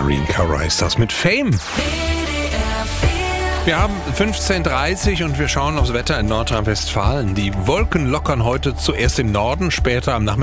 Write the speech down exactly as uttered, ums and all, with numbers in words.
Marine Cara ist das mit Fame. Wir haben fünfzehn Uhr dreißig und wir schauen aufs Wetter in Nordrhein-Westfalen. Die Wolken lockern heute zuerst im Norden, später am Nachmittag